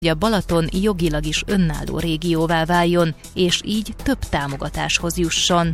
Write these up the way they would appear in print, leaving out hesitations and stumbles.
hogy a Balaton jogilag is önálló régióvá váljon, és így több támogatáshoz jusson.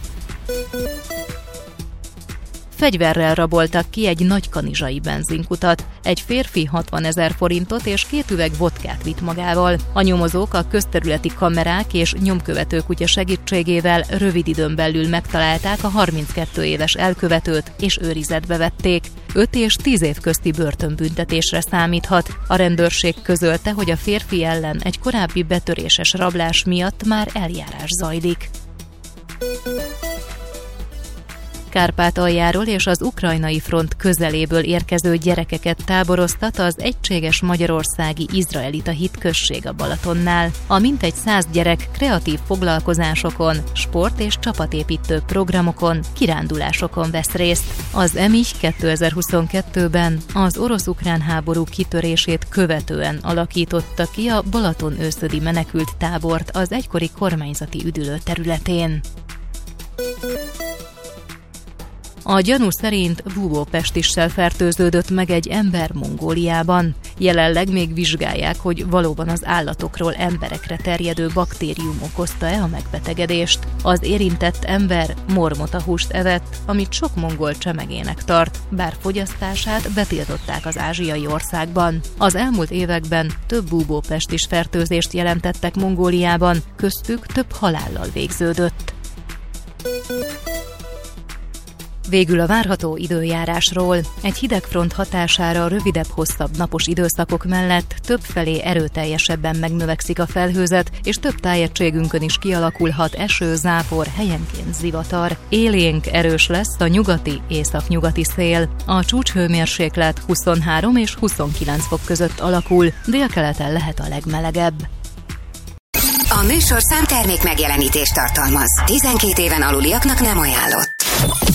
Fegyverrel raboltak ki egy nagykanizsai benzinkutat. Egy férfi 60 000 forintot és 2 üveg vodkát vitt magával. A nyomozók a közterületi kamerák és nyomkövető kutya segítségével rövid időn belül megtalálták a 32 éves elkövetőt, és őrizetbe vették. 5 és 10 év közti börtönbüntetésre számíthat. A rendőrség közölte, hogy a férfi ellen egy korábbi betöréses rablás miatt már eljárás zajlik. Kárpátaljáról és az ukrajnai front közeléből érkező gyerekeket táboroztat az Egységes Magyarországi Izraelita Hitközség a Balatonnál. A mintegy 100 gyerek kreatív foglalkozásokon, sport- és csapatépítő programokon, kirándulásokon vesz részt. Az EMIH 2022-ben az orosz-ukrán háború kitörését követően alakította ki a Balatonőszödi menekült tábort az egykori kormányzati üdülő területén. A gyanú szerint búvópestissel fertőződött meg egy ember Mongóliában. Jelenleg még vizsgálják, hogy valóban az állatokról emberekre terjedő baktérium okozta-e a megbetegedést. Az érintett ember mormotahúst evett, amit sok mongol csemegének tart, bár fogyasztását betiltották az ázsiai országban. Az elmúlt években több búvópestis fertőzést jelentettek Mongóliában, köztük több halállal végződött. Végül a várható időjárásról. Egy hidegfront hatására rövidebb-hosszabb napos időszakok mellett többfelé erőteljesebben megnövekszik a felhőzet, és több tájegységünkön is kialakulhat eső, zápor, helyenként zivatar. Élénk erős lesz a nyugati-északnyugati szél. A csúcshőmérséklet 23 és 29 fok között alakul, délkeleten lehet a legmelegebb. A műsorszám termék megjelenítést tartalmaz. 12 éven aluliaknak nem ajánlott.